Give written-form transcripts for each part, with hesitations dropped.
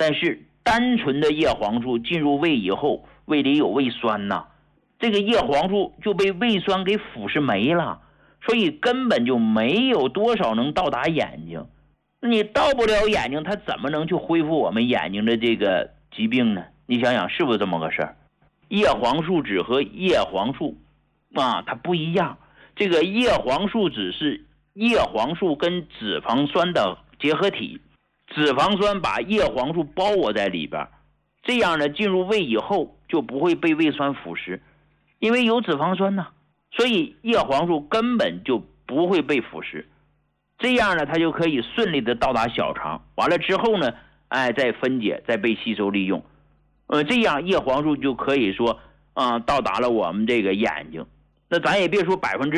但是单纯的叶黄素进入胃以后，胃里有胃酸呐，这个叶黄素就被胃酸给腐蚀没了，所以根本就没有多少能到达眼睛。那你到不了眼睛，它怎么能去恢复我们眼睛的这个疾病呢？你想想是不是这么个事儿？叶黄素酯和叶黄素它不一样。这个叶黄素酯是叶黄素跟脂肪酸的结合体，脂肪酸把叶黄素包裹在里边，这样呢进入胃以后就不会被胃酸腐蚀，因为有脂肪酸呢，所以叶黄素根本就不会被腐蚀，这样呢它就可以顺利的到达小肠，完了之后呢再分解再被吸收利用，这样叶黄素就可以说到达了我们这个眼睛。那咱也别说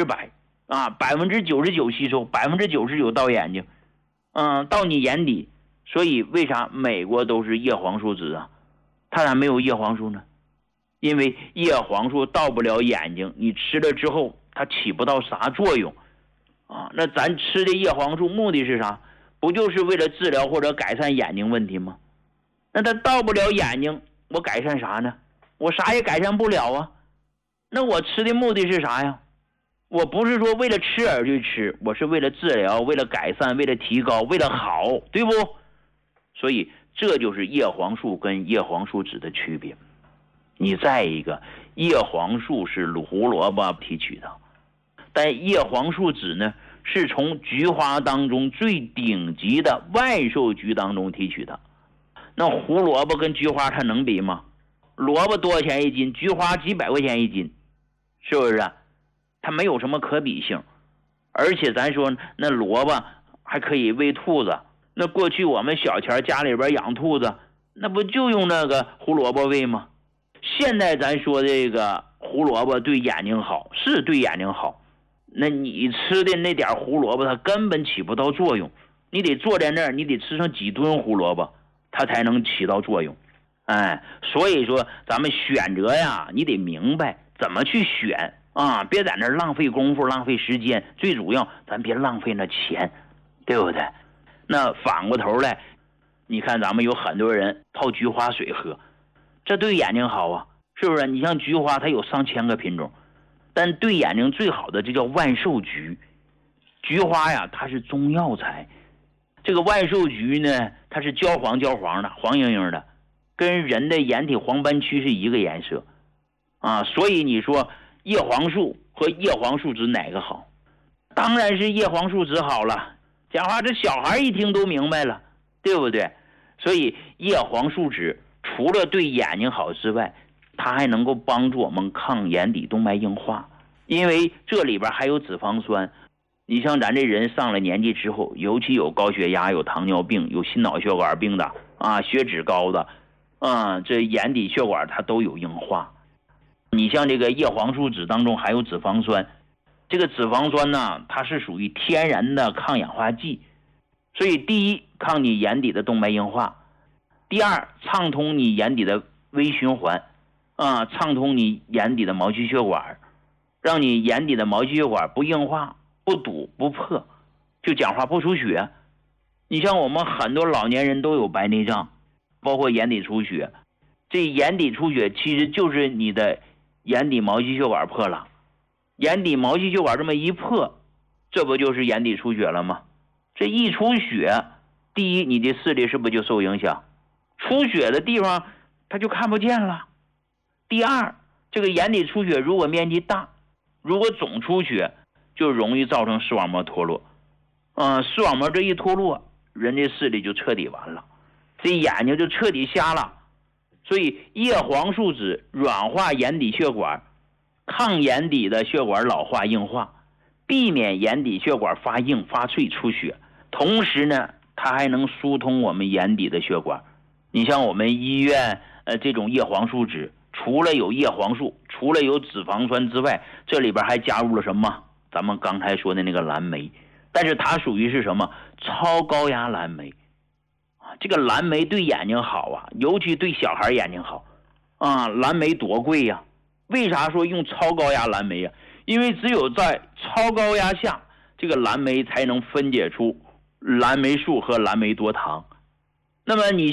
100%，99%吸收，99%到眼睛，到你眼底。所以为啥美国都是叶黄素酯啊？它咋没有叶黄素呢？因为叶黄素到不了眼睛，你吃了之后它起不到啥作用那咱吃的叶黄素目的是啥？不就是为了治疗或者改善眼睛问题吗？那它到不了眼睛，我改善啥呢？我啥也改善不了啊。那我吃的目的是啥呀？我不是说为了吃而去吃，我是为了治疗，为了改善，为了提高，为了好，对不？所以这就是叶黄素跟叶黄素酯的区别。你再一个，叶黄素是胡萝卜提取的，但叶黄素酯呢是从菊花当中最顶级的万寿菊当中提取的。那胡萝卜跟菊花它能比吗？萝卜多少钱一斤，菊花几百块钱一斤，是不是它没有什么可比性。而且咱说那萝卜还可以喂兔子，那过去我们小前家里边养兔子，那不就用那个胡萝卜喂吗？现在咱说这个胡萝卜对眼睛好，是对眼睛好，那你吃的那点胡萝卜它根本起不到作用，你得坐在那儿，你得吃上几吨胡萝卜它才能起到作用。所以说咱们选择呀，你得明白怎么去选别在那儿浪费功夫浪费时间，最主要咱别浪费那钱，对不对？那反过头来，你看咱们有很多人泡菊花水喝，这对眼睛好啊，是不是？你像菊花它有上千个品种，但对眼睛最好的这叫万寿菊。菊花呀它是中药材，这个万寿菊呢它是焦黄的，黄莹莹的，跟人的眼体黄斑区是一个颜色所以你说叶黄素和叶黄素酯哪个好？当然是叶黄素酯好了，讲话这小孩一听都明白了，对不对？所以叶黄素酯除了对眼睛好之外，它还能够帮助我们抗眼底动脉硬化，因为这里边还有脂肪酸。你像咱这人上了年纪之后，尤其有高血压有糖尿病有心脑血管病的血脂高的这眼底血管它都有硬化。你像这个叶黄素酯当中还有脂肪酸，这个脂肪酸呢它是属于天然的抗氧化剂，所以第一抗你眼底的动脉硬化，第二畅通你眼底的微循环畅通你眼底的毛细血管，让你眼底的毛细血管不硬化不堵不破，就讲话不出血。你像我们很多老年人都有白内障，包括眼底出血，这眼底出血其实就是你的眼底毛细血管破了，眼底毛细血管这么一破，这不就是眼底出血了吗？这一出血，第一你的视力是不是就受影响？出血的地方它就看不见了。第二，这个眼底出血如果面积大，如果总出血，就容易造成视网膜脱落视网膜这一脱落，人的视力就彻底完了，这眼睛就彻底瞎了。所以叶黄素酯软化眼底血管，抗眼底的血管老化硬化，避免眼底血管发硬发脆出血，同时呢它还能疏通我们眼底的血管。你像我们医院这种叶黄素酯，除了有叶黄素，除了有脂肪酸之外，这里边还加入了什么？咱们刚才说的那个蓝莓，但是它属于是什么？超高压蓝莓这个蓝莓对眼睛好尤其对小孩眼睛好蓝莓多贵呀为啥说用超高压蓝莓因为只有在超高压下，这个蓝莓才能分解出蓝莓素和蓝莓多糖。那么你